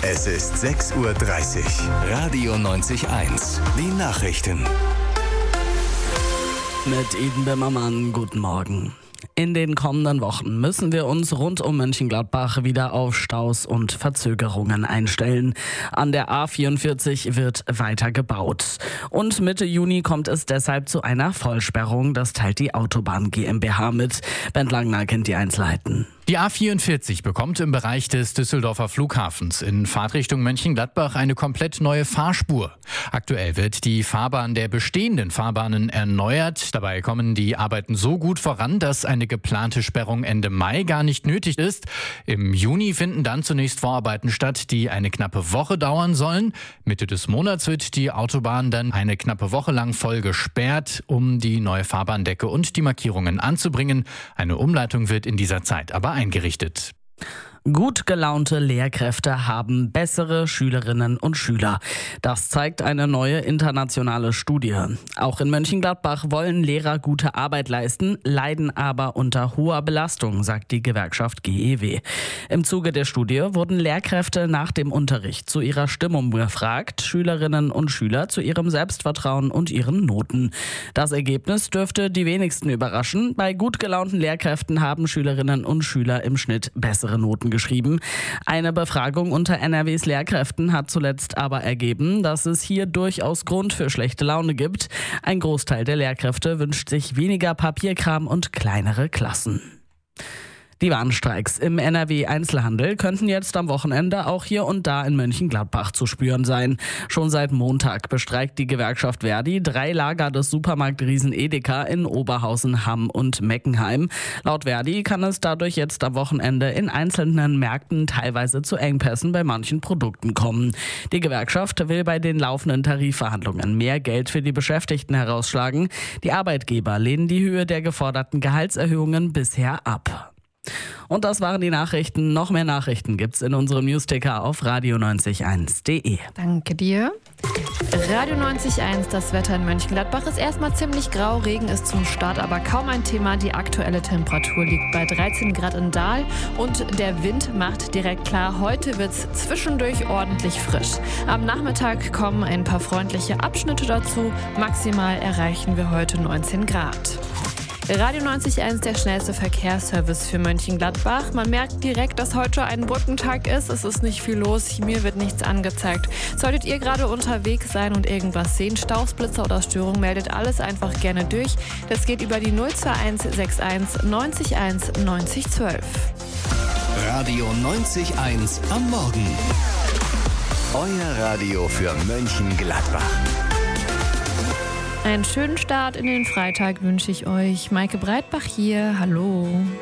Es ist 6:30 Uhr. Radio 90.1. Die Nachrichten. Mit Eden Bimmermann, guten Morgen. In den kommenden Wochen müssen wir uns rund um Mönchengladbach wieder auf Staus und Verzögerungen einstellen. An der A44 wird weiter gebaut. Und Mitte Juni kommt es deshalb zu einer Vollsperrung. Das teilt die Autobahn GmbH mit. Bernd Langner kennt die Einzelheiten. Die A44 bekommt im Bereich des Düsseldorfer Flughafens in Fahrtrichtung Mönchengladbach eine komplett neue Fahrspur. Aktuell wird die Fahrbahn der bestehenden Fahrbahnen erneuert. Dabei kommen die Arbeiten so gut voran, dass eine geplante Sperrung Ende Mai gar nicht nötig ist. Im Juni finden dann zunächst Vorarbeiten statt, die eine knappe Woche dauern sollen. Mitte des Monats wird die Autobahn dann eine knappe Woche lang voll gesperrt, um die neue Fahrbahndecke und die Markierungen anzubringen. Eine Umleitung wird in dieser Zeit aber eingerichtet. Gut gelaunte Lehrkräfte haben bessere Schülerinnen und Schüler. Das zeigt eine neue internationale Studie. Auch in Mönchengladbach wollen Lehrer gute Arbeit leisten, leiden aber unter hoher Belastung, sagt die Gewerkschaft GEW. Im Zuge der Studie wurden Lehrkräfte nach dem Unterricht zu ihrer Stimmung befragt, Schülerinnen und Schüler zu ihrem Selbstvertrauen und ihren Noten. Das Ergebnis dürfte die wenigsten überraschen. Bei gut gelaunten Lehrkräften haben Schülerinnen und Schüler im Schnitt bessere Noten geschrieben. Eine Befragung unter NRWs Lehrkräften hat zuletzt aber ergeben, dass es hier durchaus Grund für schlechte Laune gibt. Ein Großteil der Lehrkräfte wünscht sich weniger Papierkram und kleinere Klassen. Die Warnstreiks im NRW-Einzelhandel könnten jetzt am Wochenende auch hier und da in Mönchengladbach zu spüren sein. Schon seit Montag bestreikt die Gewerkschaft Verdi 3 Lager des Supermarktriesen Edeka in Oberhausen, Hamm und Meckenheim. Laut Verdi kann es dadurch jetzt am Wochenende in einzelnen Märkten teilweise zu Engpässen bei manchen Produkten kommen. Die Gewerkschaft will bei den laufenden Tarifverhandlungen mehr Geld für die Beschäftigten herausschlagen. Die Arbeitgeber lehnen die Höhe der geforderten Gehaltserhöhungen bisher ab. Und das waren die Nachrichten. Noch mehr Nachrichten gibt's in unserem Newsticker auf radio901.de. Danke dir. Radio 90.1, das Wetter in Mönchengladbach ist erstmal ziemlich grau. Regen ist zum Start aber kaum ein Thema. Die aktuelle Temperatur liegt bei 13 Grad in Dahl und der Wind macht direkt klar, heute wird's zwischendurch ordentlich frisch. Am Nachmittag kommen ein paar freundliche Abschnitte dazu. Maximal erreichen wir heute 19 Grad. Radio 90.1, der schnellste Verkehrsservice für Mönchengladbach. Man merkt direkt, dass heute ein Brückentag ist. Es ist nicht viel los, mir wird nichts angezeigt. Solltet ihr gerade unterwegs sein und irgendwas sehen, Staus, Blitzer oder Störung, meldet alles einfach gerne durch. Das geht über die 02161 901 9012. Radio 90.1 am Morgen. Euer Radio für Mönchengladbach. Einen schönen Start in den Freitag wünsche ich euch. Maike Breitbach hier, hallo.